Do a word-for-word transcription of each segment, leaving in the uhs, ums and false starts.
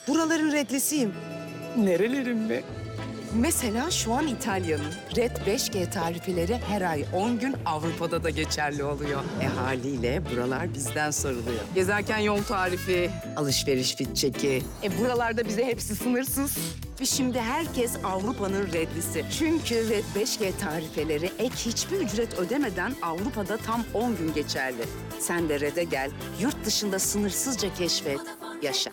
Buraların redlisiyim. Nerelerin mi? Mesela şu an İtalya'nın Red beş G tarifeleri her ay on gün Avrupa'da da geçerli oluyor. E haliyle buralar bizden soruluyor. Gezerken yol tarifi, alışveriş fit çeki. E buralarda bize hepsi sınırsız. Ve şimdi herkes Avrupa'nın redlisi. Çünkü Red beş G tarifeleri ek hiçbir ücret ödemeden Avrupa'da tam on gün geçerli. Sen de Red'e gel, yurt dışında sınırsızca keşfet, yaşa.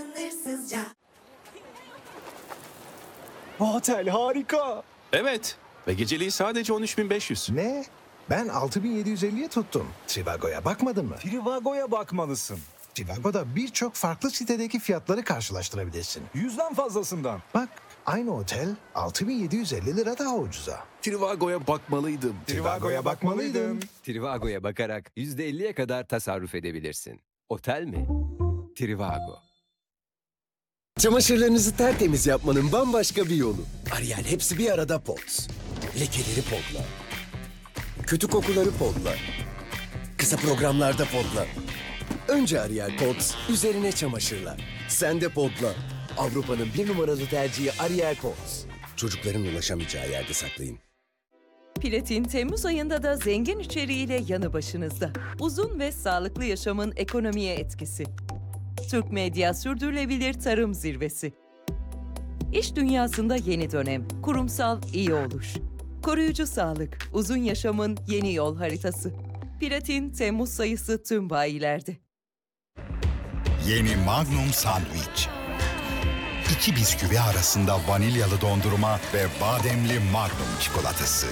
Bu otel harika. Evet ve geceliği sadece on üç bin beş yüz. Ne? Ben altı bin yedi yüz elliye tuttum. Trivago'ya bakmadın mı? Trivago'ya bakmalısın. Trivago'da birçok farklı sitedeki fiyatları karşılaştırabilirsin. Yüzden fazlasından. Bak, aynı otel altı bin yedi yüz elli lira daha ucuza. Trivago'ya bakmalıydım. Trivago'ya bakmalıydın. Trivago'ya bakarak yüzde elliye kadar tasarruf edebilirsin. Otel mi? Trivago. Çamaşırlarınızı tertemiz yapmanın bambaşka bir yolu. Ariel hepsi bir arada Pods. Lekeleri podla. Kötü kokuları podla. Kısa programlarda podla. Önce Ariel Pods, üzerine çamaşırlar. Sen de podla. Avrupa'nın bir numaralı tercihi Ariel Pods. Çocukların ulaşamayacağı yerde saklayın. Platin Temmuz ayında da zengin içeriğiyle yanı başınızda. Uzun ve sağlıklı yaşamın ekonomiye etkisi. Türk Medya Sürdürülebilir Tarım Zirvesi. İş dünyasında yeni dönem, kurumsal iyi oluş. Koruyucu sağlık, uzun yaşamın yeni yol haritası. Platin Temmuz sayısı tüm bayilerde. Yeni Magnum Sandwich. İki bisküvi arasında vanilyalı dondurma ve bademli Magnum çikolatası.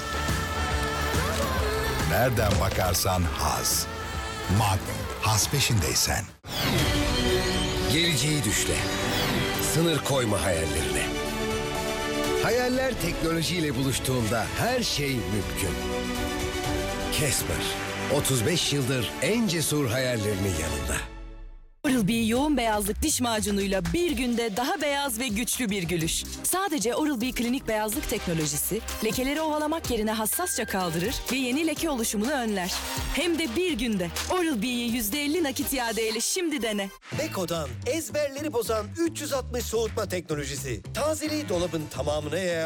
Nereden bakarsan haz. Magnum, haz peşindeysen. Geleceği düşle. Sınır koyma hayallerine. Hayaller teknolojiyle buluştuğunda her şey mümkün. Casper, otuz beş yıldır en cesur hayallerinin yanında. Oral-B yoğun beyazlık diş macunuyla bir günde daha beyaz ve güçlü bir gülüş. Sadece Oral-B klinik beyazlık teknolojisi lekeleri ovalamak yerine hassasça kaldırır ve yeni leke oluşumunu önler. Hem de bir günde. Oral-B'yi yüzde elli nakit iadeyle şimdi dene. Beko'dan ezberleri bozan üç yüz altmış soğutma teknolojisi. Tazeliği dolabın tamamına yayan